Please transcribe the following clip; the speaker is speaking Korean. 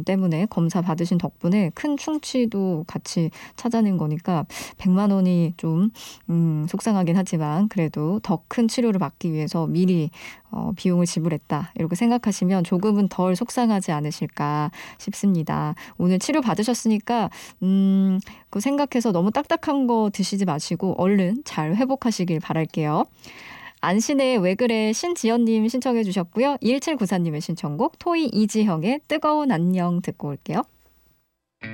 때문에 검사 받으신 덕분에 큰 충치도 같이 찾아낸 거니까 100만 원이 좀 속상하긴 하지만 그래도 더 큰 치료를 받기 위해서 미리 비용을 지불했다 이렇게 생각하시면 조금은 덜 속상하지 않으실까 싶습니다. 오늘 치료 받으셨으니까 그 생각해서 너무 딱딱한 거 드시지 마시고 얼른 잘 회복하시길 바랄게요. 안신의 왜 그래 신지연님 신청해 주셨고요. 1794님의 신청곡 토이 이지형의 뜨거운 안녕 듣고 올게요.